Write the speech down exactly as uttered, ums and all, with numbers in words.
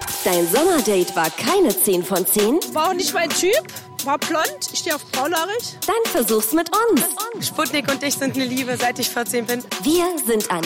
Dein Sommerdate war keine zehn von zehn? War auch nicht mein Typ, war blond, ich stehe auf blauhaarig. Dann versuch's mit uns. Sputnik und ich sind eine Liebe, seit ich vierzehn bin. Wir sind Anita